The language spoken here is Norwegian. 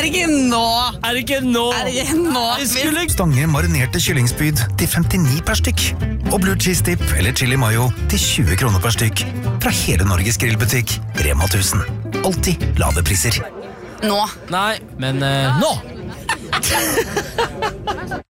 det ikke nå? Er det ikke nå? Vi skulle... Stange marinerte kyllingspyd til 59 per stykk. Og blue cheese dip eller chili mayo til 20 kroner per stykk. Fra hele Norges grillbutikk, Rema 1000. Alltid lave priser. Nå. Nei, men nå!